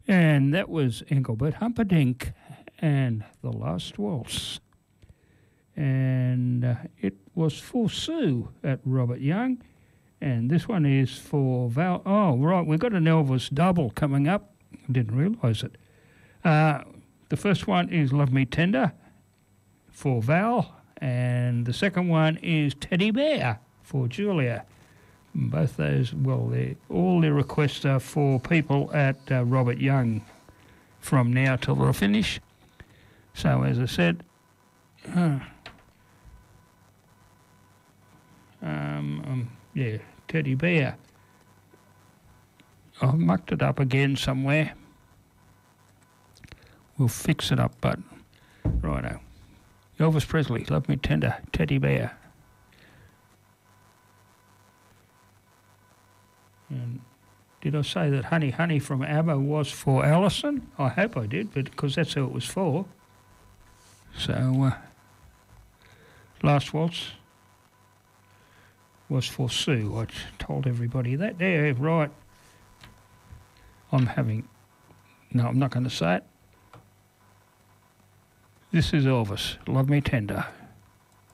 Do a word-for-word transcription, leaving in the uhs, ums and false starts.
And that was Engelbert Humperdinck and The Last Waltz. And uh, it was for Sue at Robert Young. And this one is for Val. Oh, right, we've got an Elvis double coming up. I didn't realise it. Uh, the first one is Love Me Tender for Val. And the second one is Teddy Bear for Julia. Both those, well, all the requests are for people at uh, Robert Young from now till the finish. So, as I said, uh, um, um, yeah, Teddy Bear. I've mucked it up again somewhere. We'll fix it up, but righto. Elvis Presley, Love Me Tender, Teddy Bear. And did I say that Honey Honey from ABBA was for Alison? I hope I did, but because that's who it was for. So, uh, Last Waltz was for Sue. I told everybody that. There, right. I'm having... No, I'm not going to say it. This is Elvis, Love Me Tender.